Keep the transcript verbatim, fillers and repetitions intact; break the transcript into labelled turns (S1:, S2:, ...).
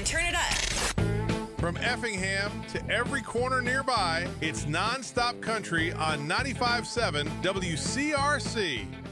S1: and turn it up.
S2: From Effingham to every corner nearby, it's nonstop country on ninety-five point seven W C R C.